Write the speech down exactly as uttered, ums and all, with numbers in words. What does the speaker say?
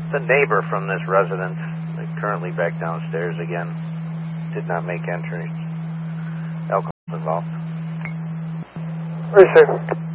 The neighbor from this residence, currently back downstairs again, did not make entry. Alcohol involved. Very safe.